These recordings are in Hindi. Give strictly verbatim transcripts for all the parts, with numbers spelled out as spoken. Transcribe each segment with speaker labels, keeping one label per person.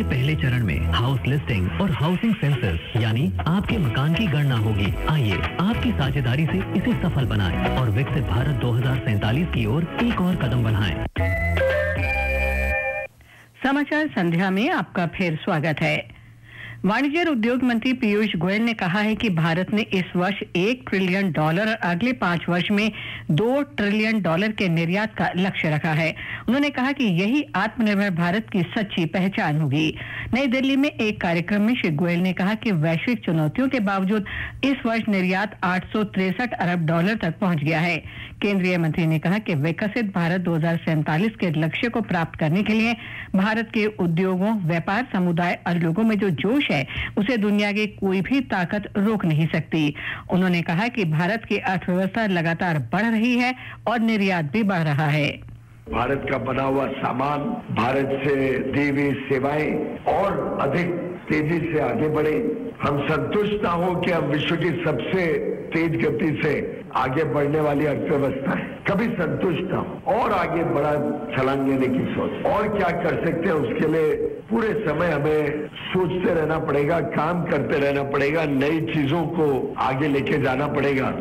Speaker 1: पहले चरण में हाउस लिस्टिंग और हाउसिंग सेंसस यानी आपके मकान की गणना होगी। आइए आपकी साझेदारी से इसे सफल बनाएं और विकसित भारत दो हज़ार सैंतालीस की ओर एक और कदम बढ़ाएं।
Speaker 2: समाचार संध्या में आपका फिर स्वागत है। वाणिज्य और उद्योग मंत्री पीयूष गोयल ने कहा है कि भारत ने इस वर्ष एक ट्रिलियन डॉलर और अगले पांच वर्ष में दो ट्रिलियन डॉलर के निर्यात का लक्ष्य रखा है। उन्होंने कहा कि यही आत्मनिर्भर भारत की सच्ची पहचान होगी। नई दिल्ली में एक कार्यक्रम में श्री गोयल ने कहा कि वैश्विक चुनौतियों के बावजूद इस वर्ष निर्यात आठ सौ तिरसठ अरब डॉलर तक पहुंच गया है। केंद्रीय मंत्री ने कहा कि विकसित भारत दो हज़ार सैंतालीस के लक्ष्य को प्राप्त करने के लिए भारत के उद्योगों, व्यापार समुदाय और लोगों में जो जोश है उसे दुनिया की कोई भी ताकत रोक नहीं सकती। उन्होंने कहा कि भारत की अर्थव्यवस्था लगातार बढ़ रही है और निर्यात भी बढ़ रहा है।
Speaker 3: भारत का बना हुआ सामान, भारत से दी हुई सेवाएं और अधिक तेजी से आगे बढ़े। हम संतुष्ट ना हो कि हम विश्व की सबसे तेज गति से आगे बढ़ने वाली अर्थव्यवस्था है, कभी संतुष्ट ना हो और आगे बड़ा छलांग लेने की सोच। और क्या कर सकते हैं उसके लिए पूरे समय हमें सोचते रहना पड़ेगा, काम करते रहना पड़ेगा, नई चीजों को आगे लेके जाना पड़ेगा।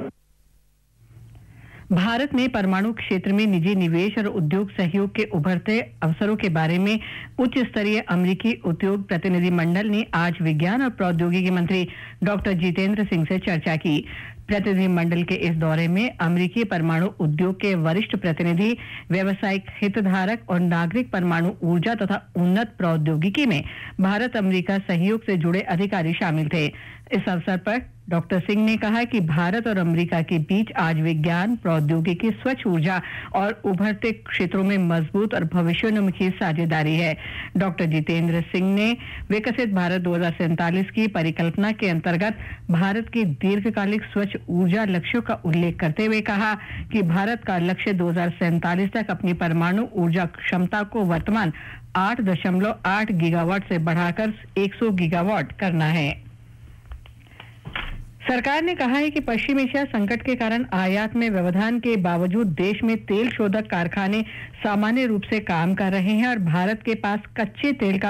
Speaker 2: भारत ने परमाणु क्षेत्र में निजी निवेश और उद्योग सहयोग के उभरते अवसरों के बारे में उच्च स्तरीय अमेरिकी उद्योग प्रतिनिधि मंडल ने आज विज्ञान और प्रौद्योगिकी मंत्री डॉक्टर जितेंद्र सिंह से चर्चा की। प्रतिनिधि मंडल के इस दौरे में अमेरिकी परमाणु उद्योग के वरिष्ठ प्रतिनिधि, व्यावसायिक हितधारक और नागरिक परमाणु ऊर्जा तथा उन्नत प्रौद्योगिकी में भारत अमेरिका सहयोग से जुड़े अधिकारी शामिल थे। इस अवसर पर डॉक्टर सिंह ने कहा कि भारत और अमेरिका के बीच आज विज्ञान, प्रौद्योगिकी, स्वच्छ ऊर्जा और उभरते क्षेत्रों में मजबूत और भविष्योन्मुखी साझेदारी है। डॉक्टर जितेंद्र सिंह ने विकसित भारत दो हज़ार सैंतालीस की परिकल्पना के अंतर्गत भारत के दीर्घकालिक स्वच्छ ऊर्जा लक्ष्यों का उल्लेख करते हुए कहा कि भारत का लक्ष्य दो हज़ार सैंतालीस तक अपनी परमाणु ऊर्जा क्षमता को वर्तमान आठ दशमलव आठ गीगावाट से बढ़ाकर सौ गीगावाट करना है। सरकार ने कहा है कि पश्चिम एशिया संकट के कारण आयात में व्यवधान के बावजूद देश में तेल शोधक कारखाने सामान्य रूप से काम कर रहे हैं और भारत के पास कच्चे तेल का